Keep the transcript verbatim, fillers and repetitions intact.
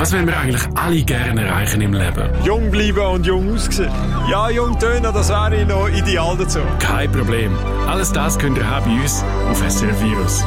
Was wollen wir eigentlich alle gerne erreichen im Leben? Jung bleiben und jung aussehen. Ja, jung tönen, das wäre noch ideal dazu. Kein Problem. Alles das könnt ihr haben bei uns auf S R F Virus.